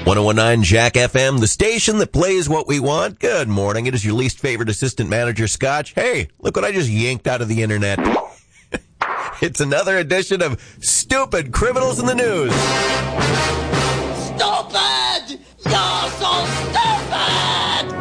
1019 Jack FM, the station that plays what we want. Good morning. It is your least favorite assistant manager, Scotch. Hey, look what I just yanked out of the internet. It's another edition of Stupid Criminals in the News. Stupid! You're so stupid!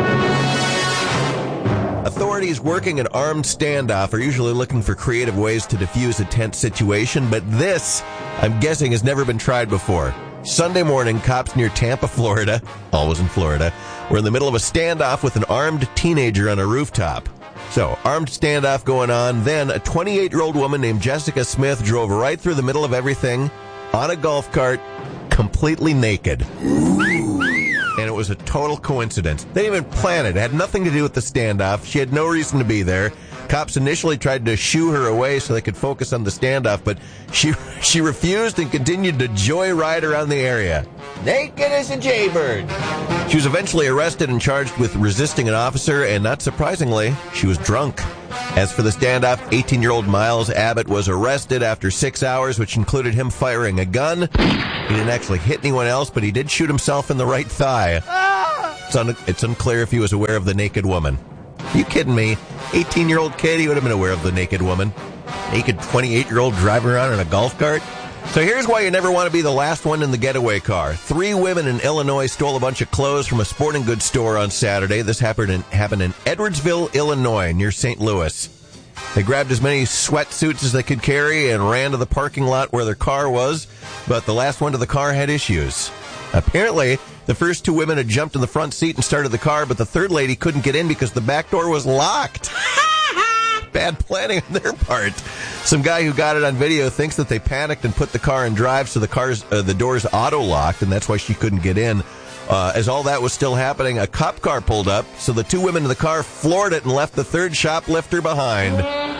Authorities working an armed standoff are usually looking for creative ways to defuse a tense situation, but this, I'm guessing, has never been tried before. Sunday morning, cops near Tampa, Florida, always in Florida, were in the middle of a standoff with an armed teenager on a rooftop. So, armed standoff going on. Then, a 28-year-old woman named Jessica Smith drove right through the middle of everything on a golf cart, completely naked. And it was a total coincidence. They didn't even plan it. It had nothing to do with the standoff. She had no reason to be there. Cops initially tried to shoo her away so they could focus on the standoff, but she refused and continued to joyride around the area. Naked as a jaybird. She was eventually arrested and charged with resisting an officer, and not surprisingly, she was drunk. As for the standoff, 18-year-old Miles Abbott was arrested after 6 hours, which included him firing a gun. He didn't actually hit anyone else, but he did shoot himself in the right thigh. It's unclear if he was aware of the naked woman. Are you kidding me? 18-year-old kid, he would have been aware of the naked woman. Naked 28-year-old driving around in a golf cart. So here's why you never want to be the last one in the getaway car. 3 women in Illinois stole a bunch of clothes from a sporting goods store on Saturday. This happened in Edwardsville, Illinois, near St. Louis. They grabbed as many sweatsuits as they could carry and ran to the parking lot where their car was, but the last one to the car had issues. Apparently, the first 2 women had jumped in the front seat and started the car, but the third lady couldn't get in because the back door was locked. Bad planning on their part. Some guy who got it on video thinks that they panicked and put the car in drive, so the doors auto-locked, and that's why she couldn't get in. As all that was still happening, a cop car pulled up, so the 2 women in the car floored it and left the third shoplifter behind.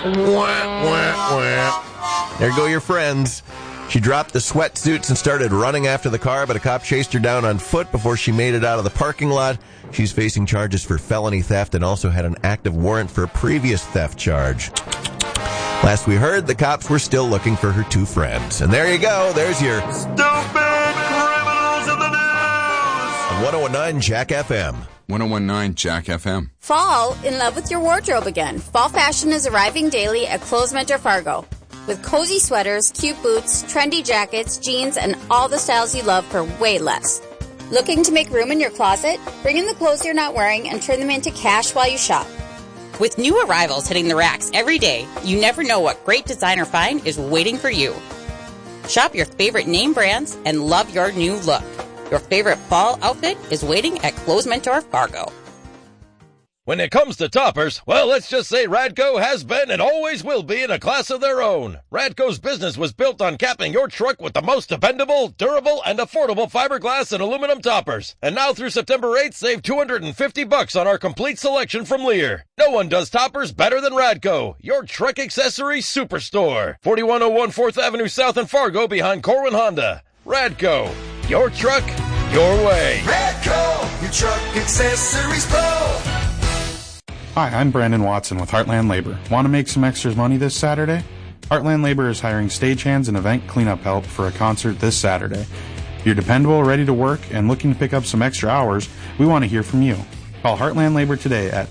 There go your friends. She dropped the sweatsuits and started running after the car, but a cop chased her down on foot before she made it out of the parking lot. She's facing charges for felony theft and also had an active warrant for a previous theft charge. Last we heard, the cops were still looking for her 2 friends. And there you go. There's your Stupid Criminals in the News on 1019 Jack FM. 1019 Jack FM. Fall in love with your wardrobe again. Fall fashion is arriving daily at Clothes Mentor Fargo. With cozy sweaters, cute boots, trendy jackets, jeans, and all the styles you love for way less. Looking to make room in your closet? Bring in the clothes you're not wearing and turn them into cash while you shop. With new arrivals hitting the racks every day, you never know what great designer find is waiting for you. Shop your favorite name brands and love your new look. Your favorite fall outfit is waiting at Clothes Mentor Fargo. When it comes to toppers, well, let's just say Radco has been and always will be in a class of their own. Radco's business was built on capping your truck with the most dependable, durable, and affordable fiberglass and aluminum toppers. And now through September 8th, save $250 on our complete selection from Lear. No one does toppers better than Radco, your truck accessory superstore. 4101 4th Avenue South in Fargo behind Corwin Honda. Radco, your truck, your way. Radco, your truck accessories pro. Hi, I'm Brandon Watson with Heartland Labor. Want to make some extra money this Saturday? Heartland Labor is hiring stagehands and event cleanup help for a concert this Saturday. If you're dependable, ready to work, and looking to pick up some extra hours, we want to hear from you. Call Heartland Labor today at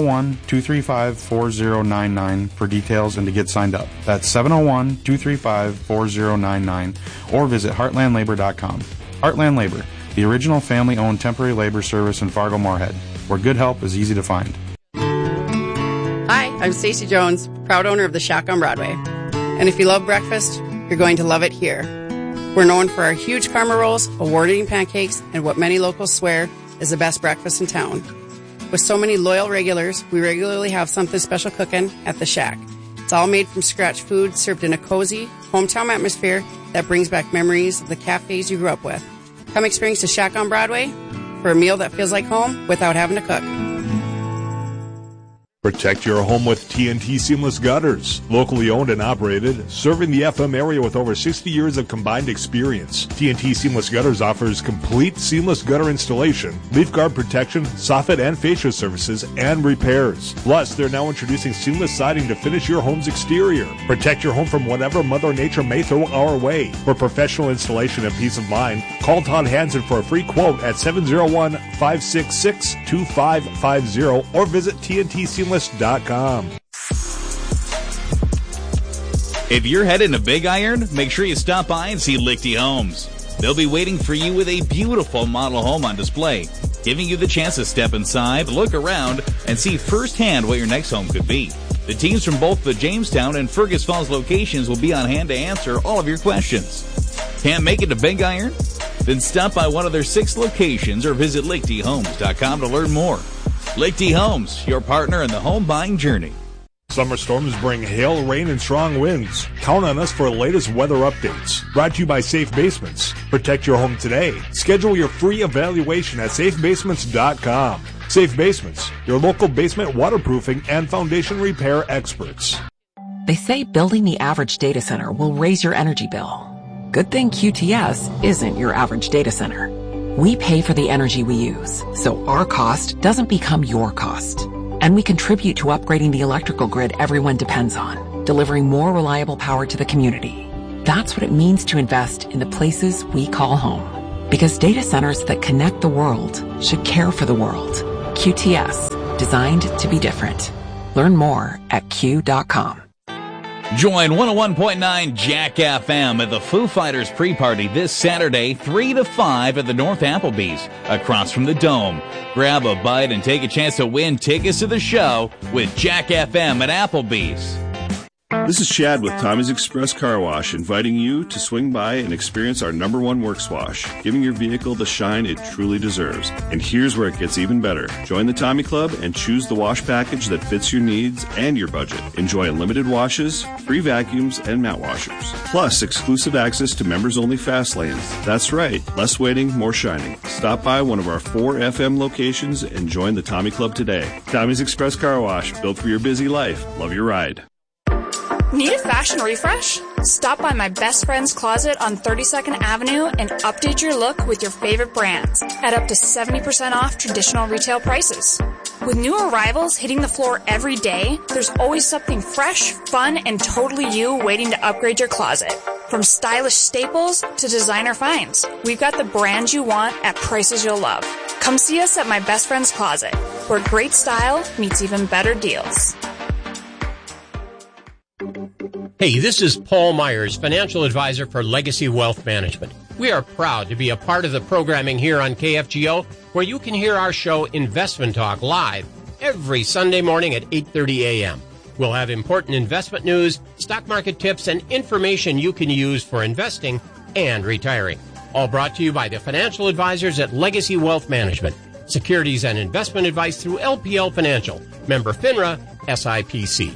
701-235-4099 for details and to get signed up. That's 701-235-4099 or visit heartlandlabor.com. Heartland Labor, the original family-owned temporary labor service in Fargo-Moorhead, where good help is easy to find. Hi, I'm Stacey Jones, proud owner of the Shack on Broadway. And if you love breakfast, you're going to love it here. We're known for our huge karma rolls, award-winning pancakes, and what many locals swear is the best breakfast in town. With so many loyal regulars, we regularly have something special cooking at the Shack. It's all made from scratch food served in a cozy, hometown atmosphere that brings back memories of the cafes you grew up with. Come experience the Shack on Broadway for a meal that feels like home without having to cook. Protect your home with TNT Seamless Gutters. Locally owned and operated, serving the FM area with over 60 years of combined experience. TNT Seamless Gutters offers complete seamless gutter installation, leaf guard protection, soffit and fascia services, and repairs. Plus, they're now introducing seamless siding to finish your home's exterior. Protect your home from whatever Mother Nature may throw our way. For professional installation and peace of mind, call Todd Hansen for a free quote at 701-566-2550 or visit TNTSeamless.com. If you're heading to Big Iron, make sure you stop by and see Lichty Homes. They'll be waiting for you with a beautiful model home on display, giving you the chance to step inside, look around, and see firsthand what your next home could be. The teams from both the Jamestown and Fergus Falls locations will be on hand to answer all of your questions. Can't make it to Big Iron? Then stop by one of their 6 locations or visit LichtyHomes.com to learn more. Lichty Homes, your partner in the home buying journey. Summer storms bring hail, rain, and strong winds. Count on us for the latest weather updates. Brought to you by Safe Basements. Protect your home today. Schedule your free evaluation at safebasements.com. Safe Basements, your local basement waterproofing and foundation repair experts. They say building the average data center will raise your energy bill. Good thing QTS isn't your average data center. We pay for the energy we use, so our cost doesn't become your cost. And we contribute to upgrading the electrical grid everyone depends on, delivering more reliable power to the community. That's what it means to invest in the places we call home. Because data centers that connect the world should care for the world. QTS, designed to be different. Learn more at Q.com. Join 101.9 Jack FM at the Foo Fighters pre-party this Saturday, 3 to 5 at the North Applebee's, across from the Dome. Grab a bite and take a chance to win tickets to the show with Jack FM at Applebee's. This is Chad with Tommy's Express Car Wash, inviting you to swing by and experience our #1 works wash, giving your vehicle the shine it truly deserves. And here's where it gets even better. Join the Tommy Club and choose the wash package that fits your needs and your budget. Enjoy unlimited washes, free vacuums, and mat washers. Plus, exclusive access to members-only fast lanes. That's right, less waiting, more shining. Stop by one of our 4 FM locations and join the Tommy Club today. Tommy's Express Car Wash, built for your busy life. Love your ride. Need a fashion refresh? Stop by my best friend's closet on 32nd Avenue and update your look with your favorite brands at up to 70% off traditional retail prices. With new arrivals hitting the floor every day, there's always something fresh, fun, and totally you waiting to upgrade your closet. From stylish staples to designer finds, we've got the brands you want at prices you'll love. Come see us at my best friend's closet, where great style meets even better deals. Hey, this is Paul Myers, financial advisor for Legacy Wealth Management. We are proud to be a part of the programming here on KFGO, where you can hear our show Investment Talk live every Sunday morning at 8:30 a.m. We'll have important investment news, stock market tips, and information you can use for investing and retiring. All brought to you by the financial advisors at Legacy Wealth Management. Securities and investment advice through LPL Financial. Member FINRA, SIPC.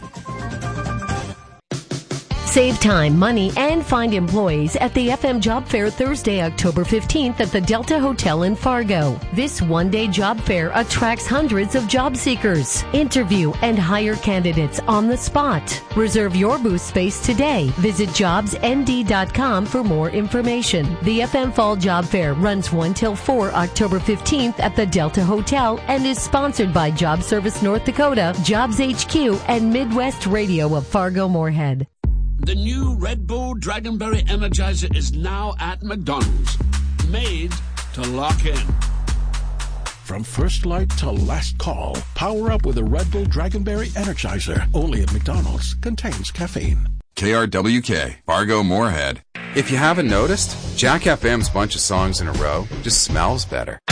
Save time, money, and find employees at the FM Job Fair Thursday, October 15th at the Delta Hotel in Fargo. This one-day job fair attracts hundreds of job seekers. Interview and hire candidates on the spot. Reserve your booth space today. Visit jobsnd.com for more information. The FM Fall Job Fair runs 1 till 4 October 15th at the Delta Hotel and is sponsored by Job Service North Dakota, Jobs HQ, and Midwest Radio of Fargo-Moorhead. The new Red Bull Dragonberry Energizer is now at McDonald's. Made to lock in. From first light to last call, power up with a Red Bull Dragonberry Energizer. Only at McDonald's. Contains caffeine. KRWK, Fargo Moorhead. If you haven't noticed, Jack FM's bunch of songs in a row just smells better.